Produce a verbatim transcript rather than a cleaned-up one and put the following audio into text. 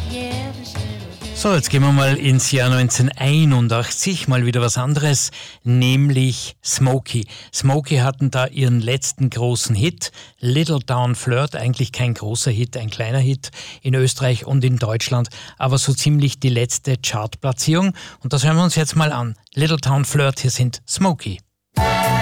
So, jetzt gehen wir mal ins Jahr neunzehnhunderteinundachtzig, mal wieder was anderes, nämlich Smokey. Smokey hatten da ihren letzten großen Hit, Little Town Flirt, eigentlich kein großer Hit, ein kleiner Hit in Österreich und in Deutschland, aber so ziemlich die letzte Chartplatzierung. Und das hören wir uns jetzt mal an. Little Town Flirt, hier sind Smokey.